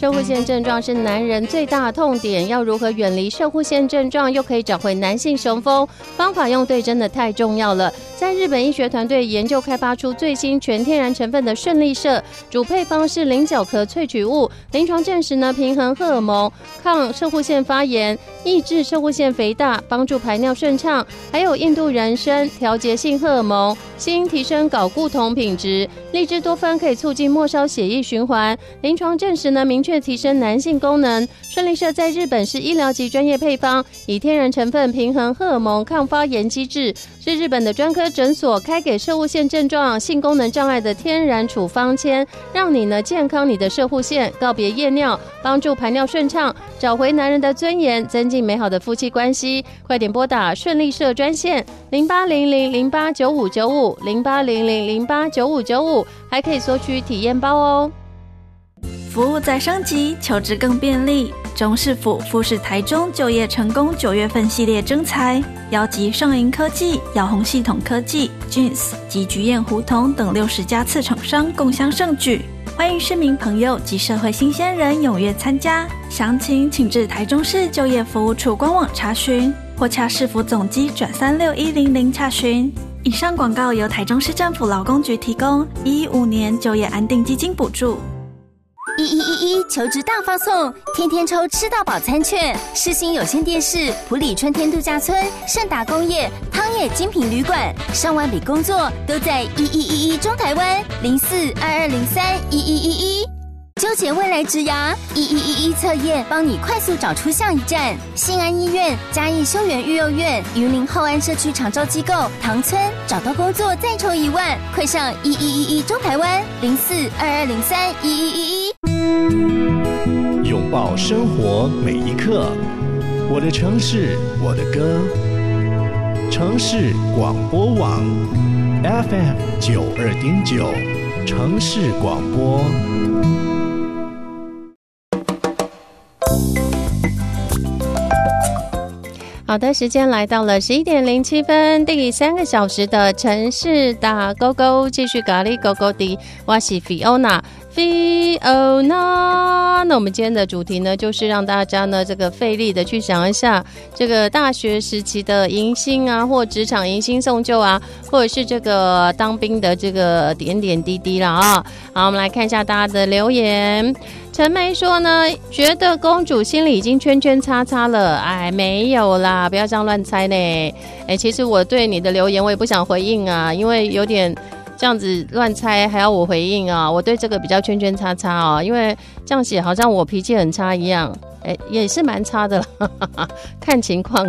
摄护腺症状是男人最大的痛点，要如何远离摄护腺症状，又可以找回男性雄风？方法用对真的太重要了。在日本医学团队研究开发出最新全天然成分的顺利摄，主配方是菱角壳萃取物，临床证实呢平衡荷尔蒙、抗摄护腺发炎、抑制摄护腺肥大、帮助排尿顺畅，还有印度人参调节性荷尔蒙、锌提升睾固酮品质，荔枝多酚可以促进末梢血液循环。临床证实呢明确提升男性功能。顺利摄在日本是医疗级专业配方，以天然成分平衡荷尔蒙抗发炎机制，是日本的专科诊所开给摄护腺症状、性功能障碍的天然处方签，让你呢健康你的摄护腺，告别夜尿，帮助排尿顺畅，找回男人的尊严，增进美好的夫妻关系。快点拨打顺利摄专线0800089595 0800089595，还可以索取体验包哦。 服务再升级，求职更便利。中市府富士台中就业成功9月份系列征才，邀集盛银科技、耀宏系统科技、Jeans 及菊燕胡同等60家次厂商共襄盛举，欢迎市民朋友及社会新鲜人踊跃参加。详情请至台中市就业服务处官网查询，或洽市府总机转36100查询。以上广告由台中市政府劳工局提供，115年就业安定基金补助。 1111求职大发送，天天抽吃到饱餐券。世新有线电视、埔里春天度假村、盛达工业、汤野精品旅馆，上万笔工作都在1111中台湾0422031111。纠结未来职涯，1111测验帮你快速找出下一站。信安医院、嘉义修园育幼院、云林厚安社区长照机构、唐村，找到工作再抽1万，快上1111中台湾0422031111。 拥抱生活每一刻，我的城市，我的歌。城市广播网 FM92.9，城市广播。 好的，时间来到了11点07分，第3个小时的城市打勾勾，继续咖喱勾勾的，我是 Fiona。那我们今天的主题呢，就是让大家呢这个费力的去想一下这个大学时期的迎新啊，或职场迎新送旧啊，或者是这个当兵的这个点点滴滴啦啊。好，我们来看一下大家的留言。陈梅说呢，觉得公主心里已经圈圈叉叉了。哎，没有啦，不要这样乱猜呢。哎，其实我对你的留言我也不想回应啊，因为有点这样子乱猜还要我回应啊，我对这个比较圈圈叉叉哦，因为这样写好像我脾气很差一样。哎，也是蛮差的啦，看情况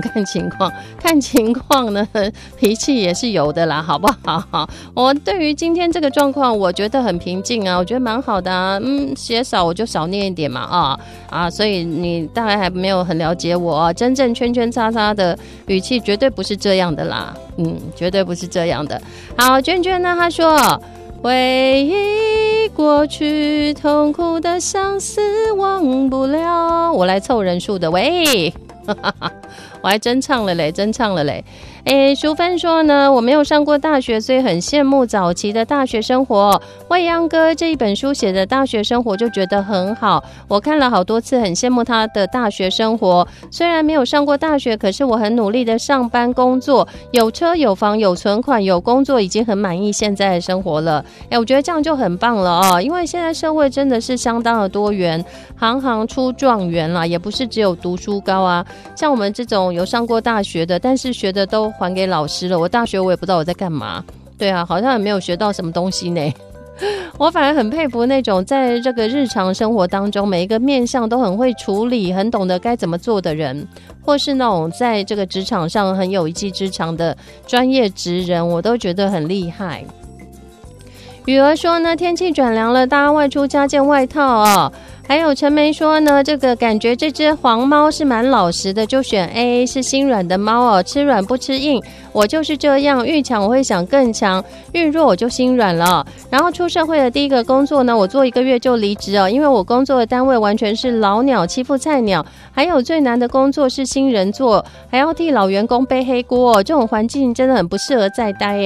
呢，脾气也是有的啦，好不好？我对于今天这个状况，我觉得很平静啊，我觉得蛮好的啊。写少我就少念一点嘛，所以你大概还没有很了解我啊，真正圈圈叉叉的语气绝对不是这样的啦，绝对不是这样的。好，娟娟呢，她说。回忆过去，痛苦的相思忘不了。我来凑人数的，喂，我还真唱了嘞。淑芬说呢，我没有上过大学，所以很羡慕早期的大学生活。未央哥这一本书写的大学生活就觉得很好，我看了好多次，很羡慕他的大学生活。虽然没有上过大学，可是我很努力的上班工作，有车有房有存款有工作，已经很满意现在的生活了。我觉得这样就很棒了哦，因为现在社会真的是相当的多元，行行出状元啦，也不是只有读书高啊。像我们这种有上过大学的，但是学的都还给老师了，我大学我也不知道我在干嘛。对啊，好像也没有学到什么东西呢。我反而很佩服那种在这个日常生活当中每一个面向都很会处理，很懂得该怎么做的人，或是那种在这个职场上很有一技之长的专业职人，我都觉得很厉害。雨儿说呢，天气转凉了，大家外出加件外套哦。还有陈梅说呢，这个感觉这只黄猫是蛮老实的，就选 A， 是心软的猫哦，吃软不吃硬。我就是这样，愈强我会想更强，愈弱我就心软了。然后出社会的第一个工作呢，我做1个月就离职哦，因为我工作的单位完全是老鸟欺负菜鸟，还有最难的工作是新人做，还要替老员工背黑锅哦，这种环境真的很不适合再待耶。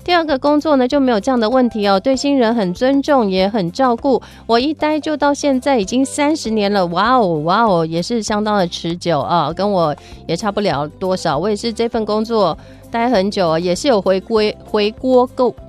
第二个工作呢就没有这样的问题哦，对新人很尊重也很照顾，我一待就到现在已经30年了，哇哦，也是相当的持久啊，跟我也差不了多少，我也是这份工作待很久，也是有回锅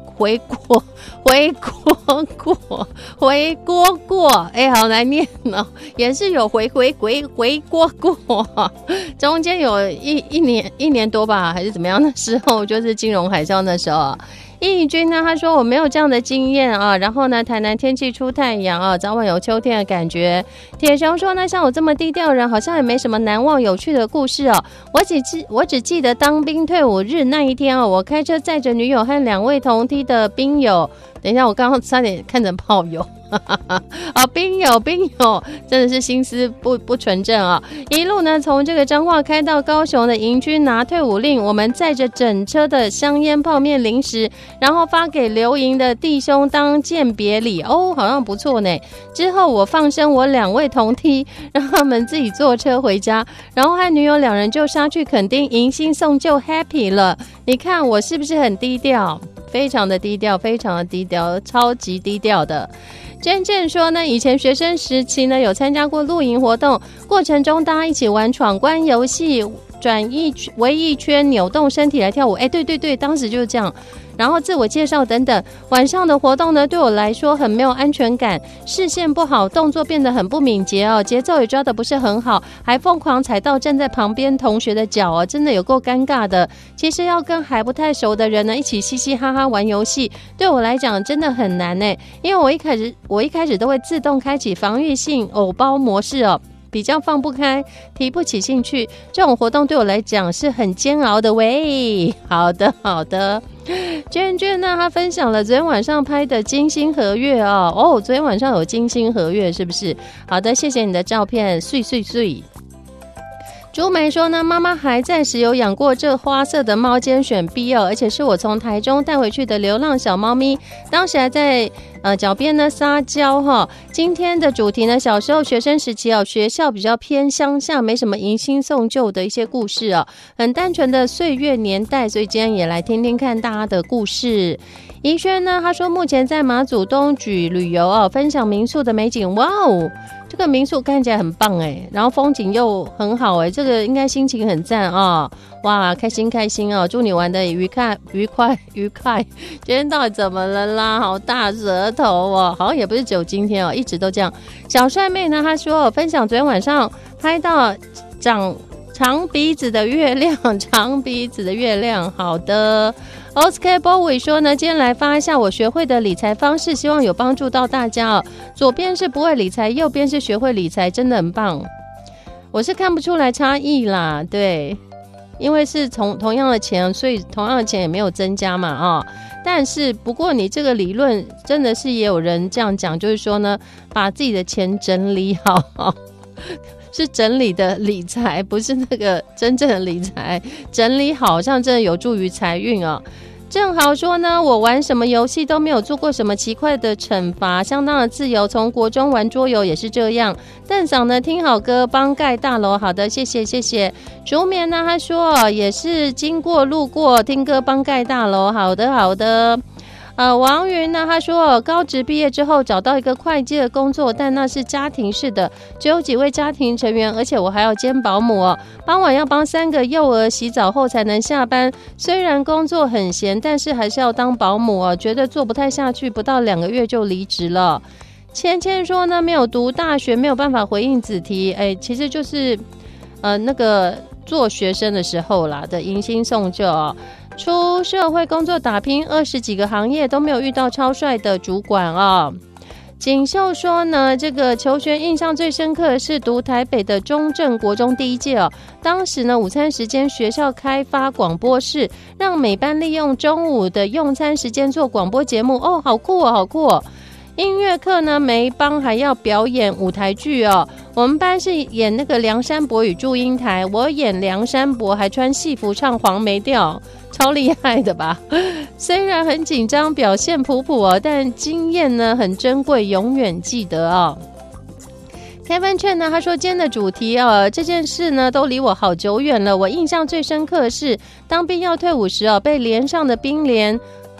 过，好难念哦，也是有回锅过，中间有一年多吧，还是怎么样的时候，就是金融海啸那时候。易君呢，他说我没有这样的经验啊，然后呢，台南天气出太阳啊，早晚有秋天的感觉。铁雄说呢，像我这么低调的人，好像也没什么难忘有趣的故事哦。我只记得当兵退伍日那一天哦，我开车载着女友和2位同梯的兵友。等一下，我刚刚差点看成炮友。兵友真的是心思不纯正啊！一路呢从这个彰化开到高雄的营区拿退伍令，我们载着整车的香烟、泡面、零食，然后发给留营的弟兄当饯别礼哦，好像不错呢。之后我放生我2位同梯，让他们自己坐车回家，然后和女友2人就杀去垦丁迎新送旧 happy 了。你看我是不是很低调？非常的低调，超级低调的。真正说呢，以前学生时期呢有参加过露营活动，过程中大家一起玩闯关游戏，围一圈扭动身体来跳舞。对，当时就是这样。然后自我介绍等等。晚上的活动呢，对我来说很没有安全感，视线不好，动作变得很不敏捷哦，节奏也抓得不是很好，还疯狂踩到站在旁边同学的脚哦，真的有够尴尬的。其实要跟还不太熟的人呢一起嘻嘻哈哈玩游戏，对我来讲真的很难呢，因为我一开始都会自动开启防御性偶包模式哦。比较放不开，提不起兴趣，这种活动对我来讲是很煎熬的喂。好的，娟娟呢，她分享了昨天晚上拍的金星合月哦，昨天晚上有金星合月是不是？好的，谢谢你的照片，碎。朱梅说呢，妈妈还在时有养过这花色的猫尖选 B 哦，而且是我从台中带回去的流浪小猫咪，当时还在脚边呢撒娇哈。今天的主题呢，小时候学生时期哦，学校比较偏乡下，没什么迎新送旧的一些故事哦，很单纯的岁月年代，所以今天也来听听看大家的故事。怡轩呢，他说目前在马祖东莒旅游哦，分享民宿的美景，哇哦，这个民宿看起来很棒哎，然后风景又很好哎，这个应该心情很赞啊、哇，开心哦，祝你玩得愉快。今天到底怎么了啦？好大舌头哦，好像也不是只有今天哦，一直都这样。小帅妹呢，她说分享昨天晚上拍到长鼻子的月亮，好的。Oscar Bowie 说呢，今天来发一下我学会的理财方式，希望有帮助到大家哦。左边是不会理财，右边是学会理财，真的很棒。我是看不出来差异啦，对，因为是同样的钱，所以同样的钱也没有增加嘛但是不过你这个理论真的是也有人这样讲，就是说呢，把自己的钱整理好是整理的理财，不是那个真正的理财，整理好像真的有助于财运哦。正好说呢，我玩什么游戏都没有做过什么奇怪的惩罚，相当的自由，从国中玩桌游也是这样。邓嫂呢，听好歌帮盖大楼，好的，谢谢。竹棉呢，他说也是经过路过听歌帮盖大楼，好的。王云呢，他说高职毕业之后找到一个会计的工作，但那是家庭式的，只有几位家庭成员，而且我还要兼保姆哦。傍晚要帮3个幼儿洗澡后才能下班，虽然工作很闲，但是还是要当保姆哦，觉得做不太下去，不到2个月就离职了。芊说呢，没有读大学，没有办法回应子题，其实就是那个做学生的时候啦的迎新送旧哦。出社会工作打拼20几个行业都没有遇到超帅的主管哦。锦绣说呢，这个求学印象最深刻的是读台北的中正国中第1届哦。当时呢，午餐时间学校开发广播室，让每班利用中午的用餐时间做广播节目哦，好酷哦。音乐课呢，每一帮还要表演舞台剧哦。我们班是演那个梁山伯与祝英台，我演梁山伯还穿戏服唱黄梅调，超厉害的吧？虽然很紧张，表现普哦，但经验呢很珍贵，永远记得哦。Kevin Chen 呢，他说今天的主题这件事呢都离我好久远了。我印象最深刻的是当兵要退伍时被连上的兵连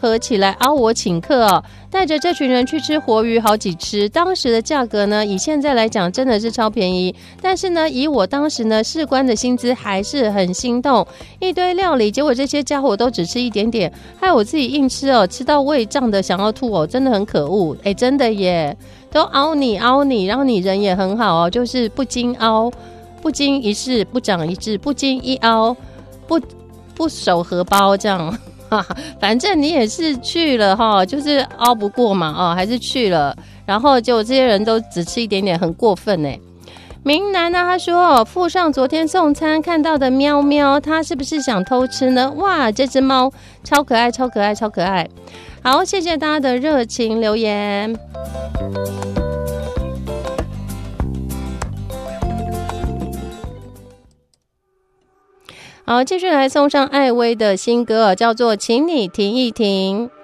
合起来凹我请客哦，带着这群人去吃活鱼好几吃。当时的价格呢，以现在来讲真的是超便宜，但是呢，以我当时呢士官的薪资还是很心动。一堆料理，结果这些家伙都只吃一点点，害我自己硬吃哦，吃到胃胀的想要吐哦，真的很可恶。哎，真的耶，都凹你，然后你人也很好哦，就是不经凹，不经一事不长一智，不经一凹不守荷包这样。反正你也是去了哈，就是凹不过嘛哦，还是去了，然后结果这些人都只吃一点点，很过分哎。明南呢，他说附上昨天送餐看到的喵喵，他是不是想偷吃呢？哇，这只猫超可爱，超可爱，超可爱。好，谢谢大家的热情留言。好，继续来送上艾薇的新歌，叫做《请你停一停》。